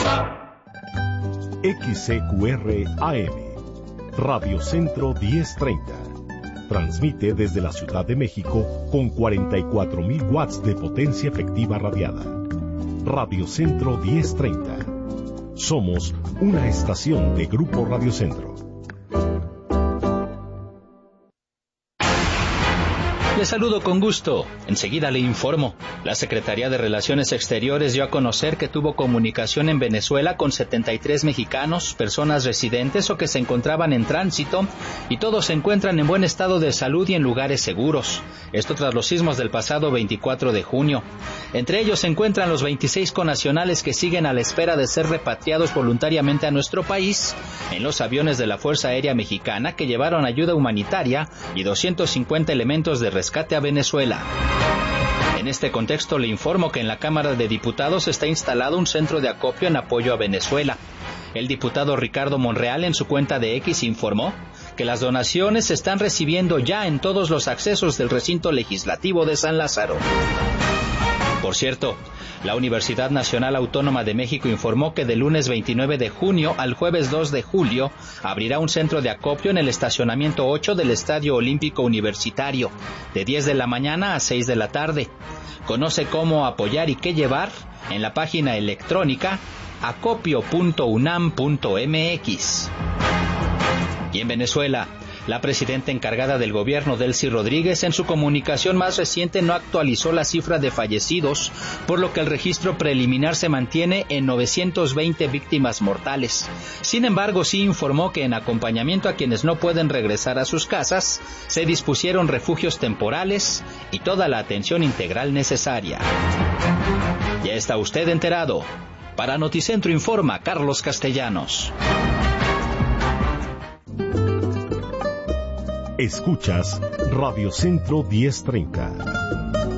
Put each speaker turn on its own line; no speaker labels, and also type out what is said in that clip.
XCQR AM, Radio Centro 1030. Transmite desde la Ciudad de México con 44.000 watts de potencia efectiva radiada. Radio Centro 1030. Somos una estación de Grupo Radio Centro.
Le saludo con gusto. Enseguida le informo. La Secretaría de Relaciones Exteriores dio a conocer que tuvo comunicación en Venezuela con 73 mexicanos, personas residentes o que se encontraban en tránsito, y todos se encuentran en buen estado de salud y en lugares seguros. Esto tras los sismos del pasado 24 de junio. Entre ellos se encuentran los 26 connacionales que siguen a la espera de ser repatriados voluntariamente a nuestro país en los aviones de la Fuerza Aérea Mexicana que llevaron ayuda humanitaria y 250 elementos de rescate a Venezuela. En este contexto le informo que en la Cámara de Diputados está instalado un centro de acopio en apoyo a Venezuela. El diputado Ricardo Monreal en su cuenta de X informó que las donaciones se están recibiendo ya en todos los accesos del recinto legislativo de San Lázaro. Por cierto, la Universidad Nacional Autónoma de México informó que del lunes 29 de junio al jueves 2 de julio abrirá un centro de acopio en el estacionamiento 8 del Estadio Olímpico Universitario, de 10 de la mañana a 6 de la tarde. Conoce cómo apoyar y qué llevar en la página electrónica acopio.unam.mx. Y en Venezuela, la presidenta encargada del gobierno, Delcy Rodríguez, en su comunicación más reciente no actualizó la cifra de fallecidos, por lo que el registro preliminar se mantiene en 920 víctimas mortales. Sin embargo, sí informó que en acompañamiento a quienes no pueden regresar a sus casas, se dispusieron refugios temporales y toda la atención integral necesaria. Ya está usted enterado. Para Noticentro informa Carlos Castellanos.
Escuchas Radio Centro 1030.